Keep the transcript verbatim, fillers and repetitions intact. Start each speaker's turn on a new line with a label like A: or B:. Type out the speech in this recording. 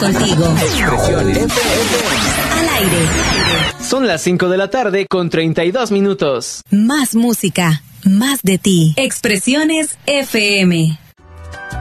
A: contigo.
B: Expresiones F M.
A: Al aire.
C: Son las cinco de la tarde con treinta y dos minutos.
A: Más música, más de ti. Expresiones F M.